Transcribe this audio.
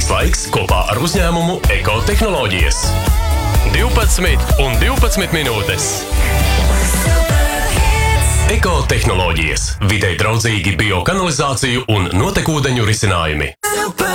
Šis laiks kopā ar uzņēmumu Ekotehnoloģijas. 12 un 12 minūtes. Ekotehnoloģijas. Videi draudzīgi biokanalizāciju un notekūdeņu risinājumi.